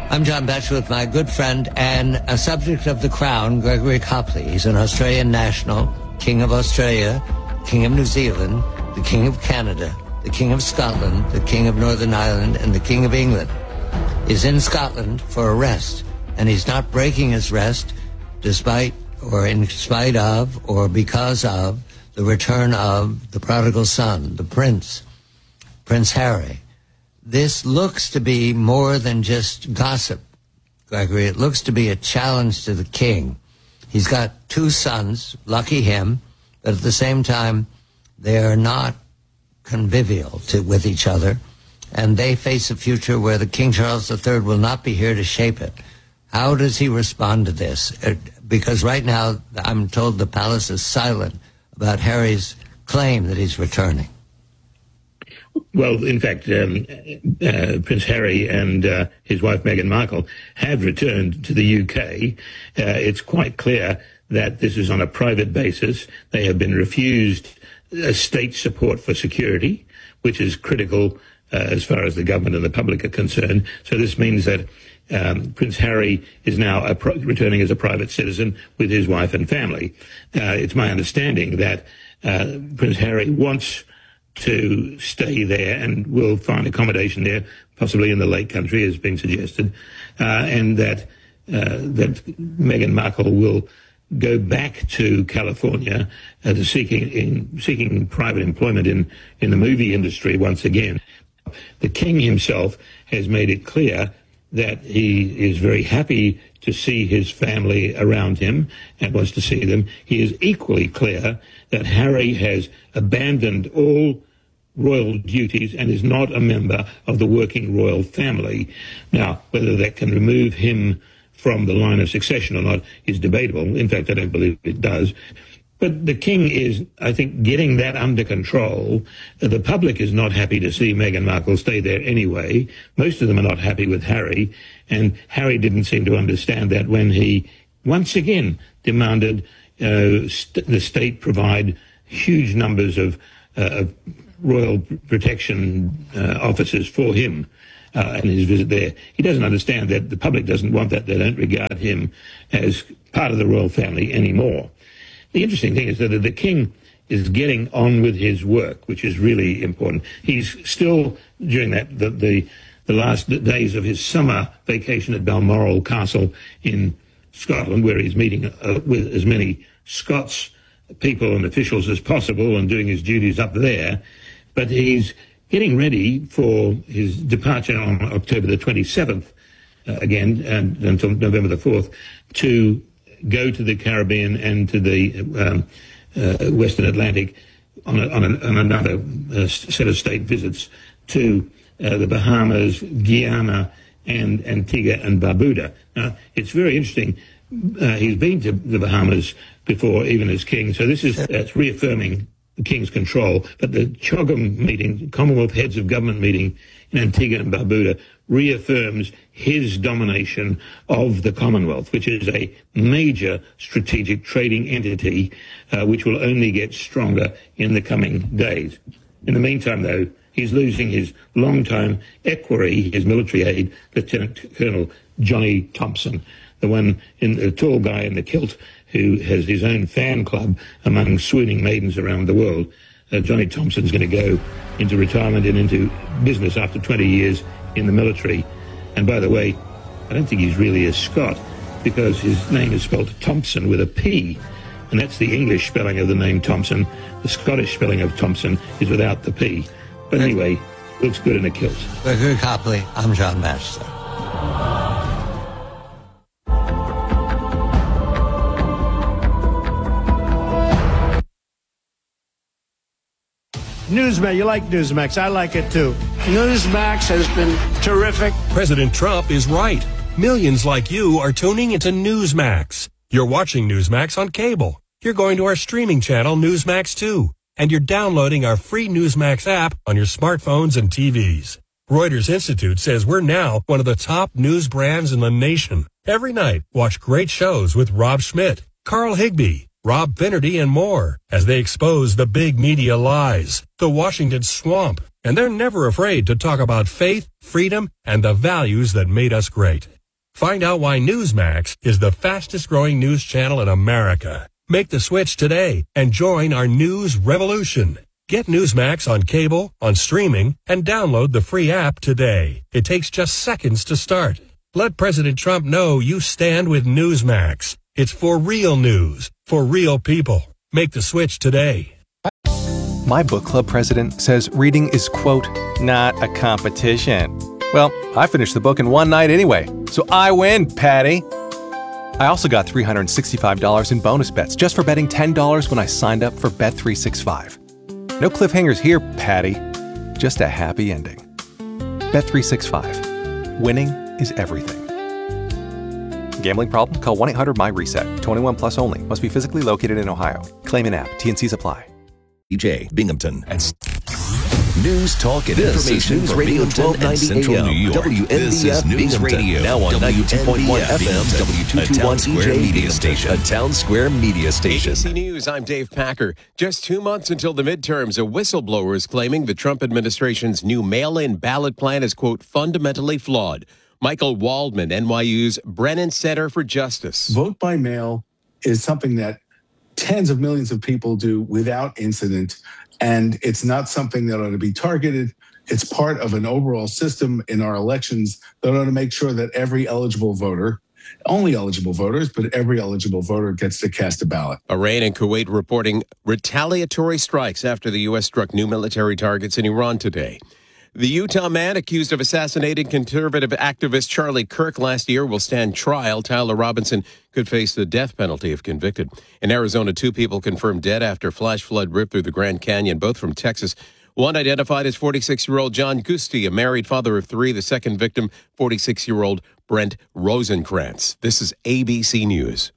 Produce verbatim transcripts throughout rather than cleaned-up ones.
I'm John Batchelor with my good friend and a subject of the Crown, Gregory Copley. He's an Australian national, King of Australia, King of New Zealand, the King of Canada, the King of Scotland, the King of Northern Ireland, and the King of England. He's in Scotland for a rest, and he's not breaking his rest despite or in spite of or because of the return of the prodigal son, the prince, Prince Harry. This looks to be more than just gossip, Gregory. It looks to be a challenge to the king. He's got two sons, lucky him, but at the same time, they are not convivial to, with each other, and they face a future where the King Charles the Third will not be here to shape it. How does he respond to this? Because right now, I'm told the palace is silent about Harry's claim that he's returning. Well, in fact, um, uh, Prince Harry and uh, his wife Meghan Markle have returned to the U K. Uh, it's quite clear that this is on a private basis. They have been refused uh, state support for security, which is critical uh, as far as the government and the public are concerned. So this means that um, Prince Harry is now a pro- returning as a private citizen with his wife and family. Uh, it's my understanding that uh, Prince Harry wants to stay there and will find accommodation there, possibly in the Lake Country, as been suggested, uh, and that uh, that Meghan Markle will go back to California uh, to seeking in, seeking private employment in, in the movie industry once again. The King himself has made it clear that he is very happy to see his family around him and wants to see them. He is equally clear that Harry has abandoned all royal duties and is not a member of the working royal family. Now, whether that can remove him from the line of succession or not is debatable. In fact, I don't believe it does. But the King is, I think, getting that under control. The public is not happy to see Meghan Markle stay there anyway. Most of them are not happy with Harry. And Harry didn't seem to understand that when he once again demanded uh, st- the state provide huge numbers of, uh, of royal protection uh, officers for him uh, and his visit there. He doesn't understand that the public doesn't want that. They don't regard him as part of the royal family anymore. The interesting thing is that the King is getting on with his work, which is really important. He's still, during that the the, the last days of his summer vacation at Balmoral Castle in Scotland, where he's meeting uh, with as many Scots people and officials as possible and doing his duties up there. But he's getting ready for his departure on October the twenty-seventh, uh, again, and until November the fourth, to go to the Caribbean and to the um, uh, Western Atlantic on, a, on, a, on another uh, set of state visits to uh, the Bahamas, Guyana, and Antigua and Barbuda. Now, it's very interesting. Uh, he's been to the Bahamas before, even as king, so this is that's reaffirming the King's control. But the CHOGM meeting, Commonwealth Heads of Government meeting in Antigua and Barbuda, reaffirms his domination of the Commonwealth, which is a major strategic trading entity, uh, which will only get stronger in the coming days. In the meantime, though, he's losing his longtime equerry, his military aide, Lieutenant Colonel Johnny Thompson, the one in the tall guy in the kilt who has his own fan club among swooning maidens around the world. Uh, Johnny Thompson's going to go into retirement and into business after twenty years in the military. And by the way, I don't think he's really a Scot, because his name is spelled Thompson with a P, and that's the English spelling of the name Thompson. The Scottish spelling of Thompson is without the P. But anyway, looks good in a kilt. Gregory Copley, I'm John Batchelor. Newsmax, you like Newsmax. I like it too. Newsmax has been terrific. President Trump is right. Millions like you are tuning into Newsmax. You're watching Newsmax on cable. You're going to our streaming channel, Newsmax two. And you're downloading our free Newsmax app on your smartphones and T Vs. Reuters Institute says we're now one of the top news brands in the nation. Every night, watch great shows with Rob Schmidt, Carl Higbee, Rob Finnerty, and more as they expose the big media lies, the Washington swamp, and they're never afraid to talk about faith, freedom, and the values that made us great. Find out why Newsmax is the fastest growing news channel in America. Make the switch today and join our news revolution. Get Newsmax on cable, on streaming, and download the free app today. It takes just seconds to start. Let President Trump know you stand with Newsmax. It's for real news, for real people. Make the switch today. My book club president says reading is, quote, not a competition. Well, I finished the book in one night anyway, so I win, Patty. I also got three hundred sixty-five dollars in bonus bets just for betting ten dollars when I signed up for Bet three sixty-five. No cliffhangers here, Patty. Just a happy ending. Bet three sixty-five. Winning is everything. Gambling problem? Call one eight hundred M Y reset. twenty-one plus only. Must be physically located in Ohio. Claim in app. T and Cs apply. D J Binghamton. And News, talk, and this information News Radio twelve ninety A M. W N B F this is News Binghamton. Radio. Now on ninety-two point one F M. W two twenty-one E J Media Station. A Town Square Media Station. A B C News, I'm Dave Packer. Just two months until the midterms, a whistleblower is claiming the Trump administration's new mail-in ballot plan is, quote, fundamentally flawed. Michael Waldman, N Y U's Brennan Center for Justice. Vote by mail is something that tens of millions of people do without incident, and it's not something that ought to be targeted. It's part of an overall system in our elections that ought to make sure that every eligible voter, only eligible voters, but every eligible voter gets to cast a ballot. Iran and Kuwait reporting retaliatory strikes after the U S struck new military targets in Iran today. The Utah man accused of assassinating conservative activist Charlie Kirk last year will stand trial. Tyler Robinson could face the death penalty if convicted. In Arizona, two people confirmed dead after flash flood ripped through the Grand Canyon, both from Texas. One identified as forty-six-year-old John Gusti, a married father of three. The second victim, forty-six-year-old Brent Rosenkrantz. This is A B C News.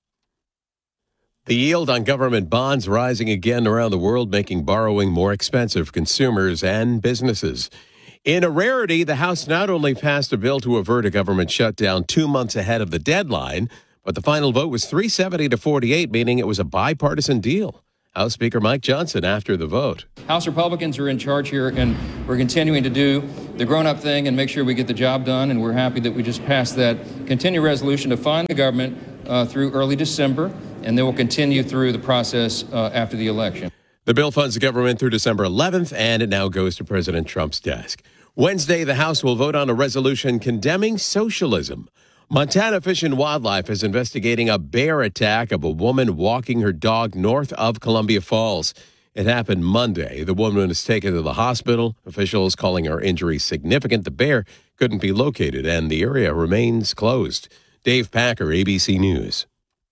The yield on government bonds rising again around the world, making borrowing more expensive for consumers and businesses. In a rarity, the House not only passed a bill to avert a government shutdown two months ahead of the deadline, but the final vote was three seventy to forty-eight, meaning it was a bipartisan deal. House Speaker Mike Johnson after the vote. House Republicans are in charge here, and we're continuing to do the grown-up thing and make sure we get the job done, and we're happy that we just passed that continuing resolution to fund the government uh, through early December, and they will continue through the process uh, after the election. The bill funds the government through December eleventh, and it now goes to President Trump's desk. Wednesday, the House will vote on a resolution condemning socialism. Montana Fish and Wildlife is investigating a bear attack of a woman walking her dog north of Columbia Falls. It happened Monday. The woman was taken to the hospital, officials calling her injury significant. The bear couldn't be located, and the area remains closed. Dave Packer, A B C News.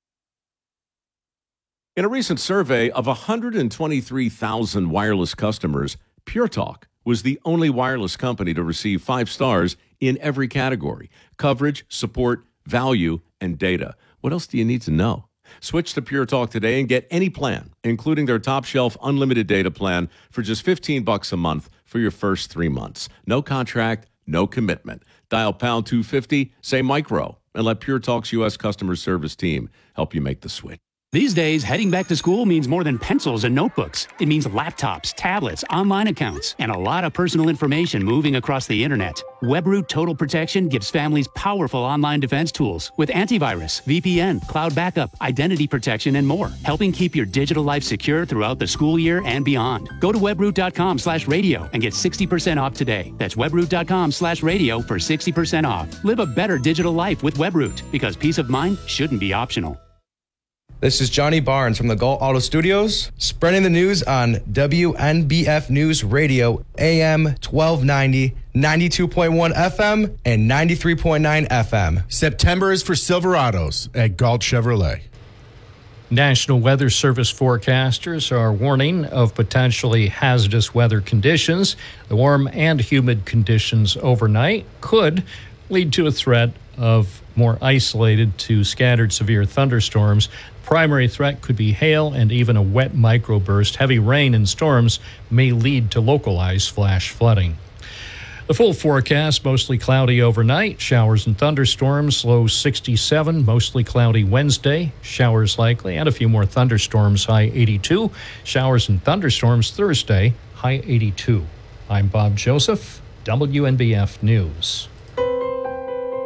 In a recent survey of one hundred twenty-three thousand wireless customers, Pure Talk was the only wireless company to receive five stars in every category: coverage, support, value, and data. What else do you need to know? Switch to Pure Talk today and get any plan, including their top shelf unlimited data plan, for just fifteen bucks a month for your first three months. No contract, no commitment. Dial pound two fifty, say micro, and let Pure Talk's U S customer service team help you make the switch. These days, heading back to school means more than pencils and notebooks. It means laptops, tablets, online accounts, and a lot of personal information moving across the internet. WebRoot Total Protection gives families powerful online defense tools with antivirus, V P N, cloud backup, identity protection, and more, helping keep your digital life secure throughout the school year and beyond. Go to webroot.com slash radio and get sixty percent off today. That's webroot.com slash radio for sixty percent off. Live a better digital life with WebRoot, because peace of mind shouldn't be optional. This is Johnny Barnes from the Galt Auto Studios, spreading the news on W N B F News Radio, A M twelve ninety, ninety-two point one F M, and ninety-three point nine F M. September is for Silverados at Galt Chevrolet. National Weather Service forecasters are warning of potentially hazardous weather conditions. The warm and humid conditions overnight could lead to a threat of more isolated to scattered severe thunderstorms. Primary threat could be hail and even a wet microburst. Heavy rain and storms may lead to localized flash flooding. The full forecast: mostly cloudy overnight, showers and thunderstorms, low sixty-seven, mostly cloudy Wednesday, showers likely, and a few more thunderstorms, high eighty-two. Showers and thunderstorms Thursday, high eighty-two. I'm Bob Joseph, W N B F News.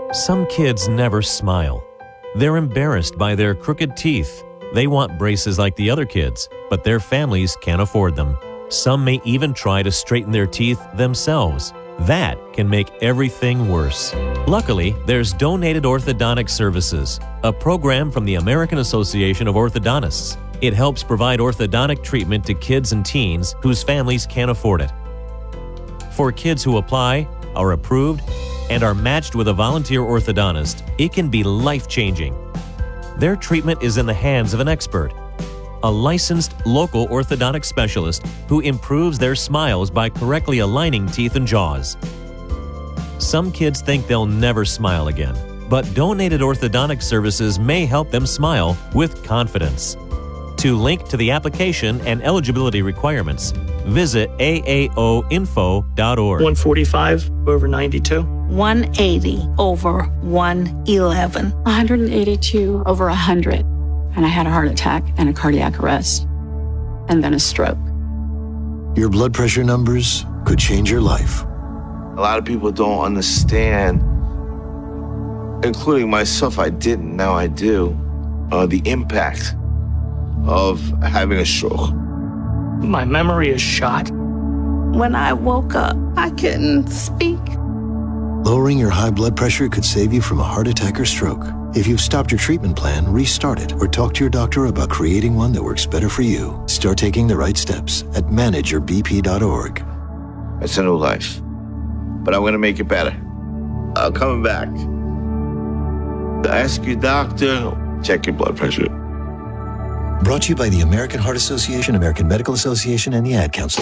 Some kids never smile. They're embarrassed by their crooked teeth. They want braces like the other kids, but their families can't afford them. Some may even try to straighten their teeth themselves. That can make everything worse. Luckily, there's Donated Orthodontic Services, a program from the American Association of Orthodontists. It helps provide orthodontic treatment to kids and teens whose families can't afford it. For kids who apply, are approved, and are matched with a volunteer orthodontist, it can be life-changing. Their treatment is in the hands of an expert, a licensed local orthodontic specialist who improves their smiles by correctly aligning teeth and jaws. Some kids think they'll never smile again, but Donated Orthodontic Services may help them smile with confidence. To link to the application and eligibility requirements, visit A A O info dot org. one forty-five over ninety-two. one eighty over one eleven. one hundred eighty-two over one hundred. And I had a heart attack and a cardiac arrest. And then a stroke. Your blood pressure numbers could change your life. A lot of people don't understand, including myself, I didn't, now I do, uh, the impact of having a stroke. My memory is shot. When I woke up, I couldn't speak. Lowering your high blood pressure could save you from a heart attack or stroke. If you've stopped your treatment plan, restart it or talk to your doctor about creating one that works better for you. Start taking the right steps at manage your b p dot org. It's a new life, but I'm going to make it better. I'm coming back. Ask your doctor, check your blood pressure. Brought to you by the American Heart Association, American Medical Association, and the Ad Council.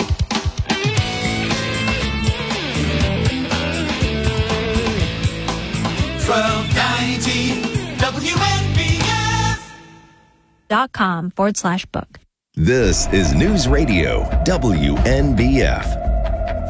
twelve ninety W N B F dot com forward slash book. This is News Radio W N B F.